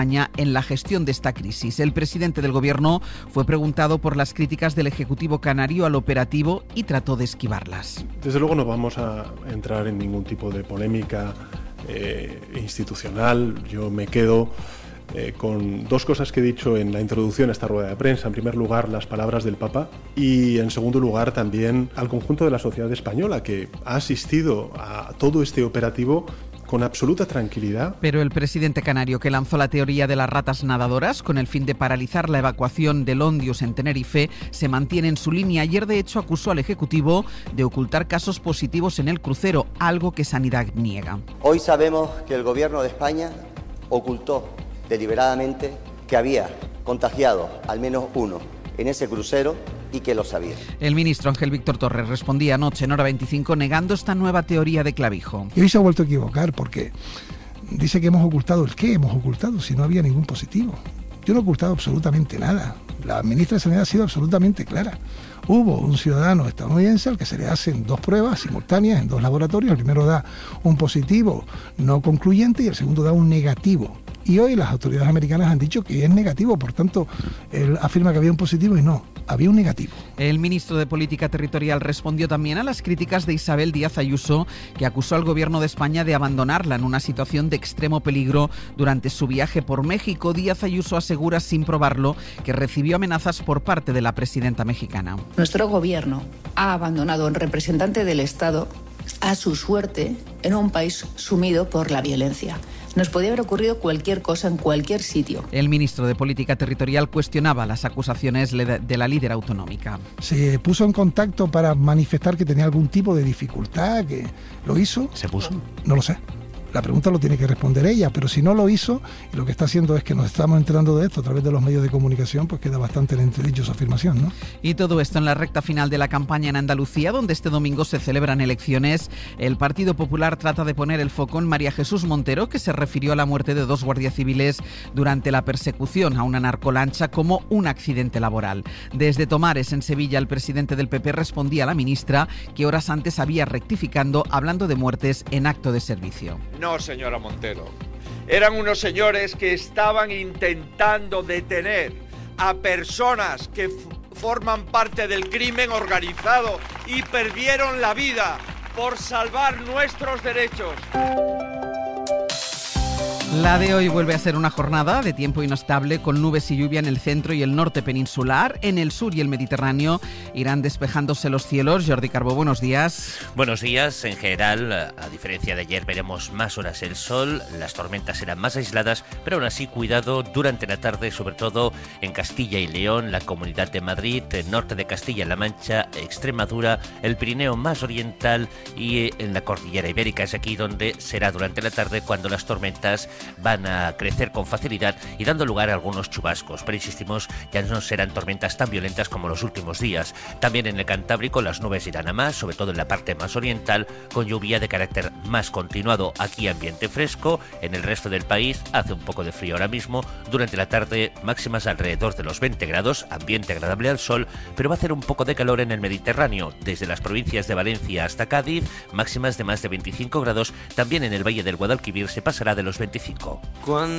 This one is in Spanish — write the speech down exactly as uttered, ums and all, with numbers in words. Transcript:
en la gestión de esta crisis. El presidente del Gobierno fue preguntado por las críticas del Ejecutivo canario al operativo y trató de esquivarlas. Desde luego no vamos a entrar en ningún tipo de polémica eh, institucional. Yo me quedo eh, con dos cosas que he dicho en la introducción a esta rueda de prensa. En primer lugar, las palabras del Papa y, en segundo lugar, también al conjunto de la sociedad española que ha asistido a todo este operativo con absoluta tranquilidad. Pero el presidente canario, que lanzó la teoría de las ratas nadadoras con el fin de paralizar la evacuación del Ondius en Tenerife, se mantiene en su línea. Ayer, de hecho, acusó al Ejecutivo de ocultar casos positivos en el crucero, algo que Sanidad niega. Hoy sabemos que el Gobierno de España ocultó deliberadamente que había contagiado al menos uno en ese crucero y que lo sabía. El ministro Ángel Víctor Torres respondía anoche en Hora veinticinco negando esta nueva teoría de Clavijo. Y hoy se ha vuelto a equivocar porque dice que hemos ocultado. ¿El qué hemos ocultado si no había ningún positivo? Yo no he ocultado absolutamente nada. La ministra de Sanidad ha sido absolutamente clara. Hubo un ciudadano estadounidense al que se le hacen dos pruebas simultáneas en dos laboratorios. El primero da un positivo no concluyente y el segundo da un negativo. Y hoy las autoridades americanas han dicho que es negativo, por tanto, él afirma que había un positivo y no, había un negativo. El ministro de Política Territorial respondió también a las críticas de Isabel Díaz Ayuso, que acusó al Gobierno de España de abandonarla en una situación de extremo peligro durante su viaje por México. Díaz Ayuso asegura, sin probarlo, que recibió amenazas por parte de la presidenta mexicana. Nuestro Gobierno ha abandonado a un representante del Estado a su suerte en un país sumido por la violencia. Nos podía haber ocurrido cualquier cosa en cualquier sitio. El ministro de Política Territorial cuestionaba las acusaciones de la líder autonómica. Se puso en contacto para manifestar que tenía algún tipo de dificultad, que lo hizo. ¿Se puso? No lo sé. La pregunta lo tiene que responder ella, pero si no lo hizo, y lo que está haciendo es que nos estamos enterando de esto a través de los medios de comunicación, pues queda bastante en entredicho su afirmación, ¿no? Y todo esto en la recta final de la campaña en Andalucía, donde este domingo se celebran elecciones. El Partido Popular trata de poner el foco en María Jesús Montero, que se refirió a la muerte de dos guardias civiles durante la persecución a una narcolancha como un accidente laboral. Desde Tomares, en Sevilla, el presidente del P P respondía a la ministra, que horas antes había rectificando, hablando de muertes en acto de servicio. No, señora Montero. Eran unos señores que estaban intentando detener a personas que f- forman parte del crimen organizado y perdieron la vida por salvar nuestros derechos. La de hoy vuelve a ser una jornada de tiempo inestable con nubes y lluvia en el centro y el norte peninsular. En el sur y el Mediterráneo irán despejándose los cielos. Jordi Carbó, buenos días. Buenos días. En general, a diferencia de ayer, veremos más horas el sol. Las tormentas serán más aisladas, pero aún así cuidado durante la tarde, sobre todo en Castilla y León, la Comunidad de Madrid, el norte de Castilla-La Mancha, Extremadura, el Pirineo más oriental y en la Cordillera Ibérica. Es aquí donde será durante la tarde cuando las tormentas van a crecer con facilidad y dando lugar a algunos chubascos, pero insistimos, ya no serán tormentas tan violentas como los últimos días. También en el Cantábrico las nubes irán a más, sobre todo en la parte más oriental, con lluvia de carácter más continuado. Aquí ambiente fresco, en el resto del país hace un poco de frío ahora mismo. Durante la tarde máximas alrededor de los veinte grados, ambiente agradable al sol, pero va a hacer un poco de calor en el Mediterráneo, desde las provincias de Valencia hasta Cádiz, máximas de más de veinticinco grados. También en el Valle del Guadalquivir se pasará de los veinticinco. Cuando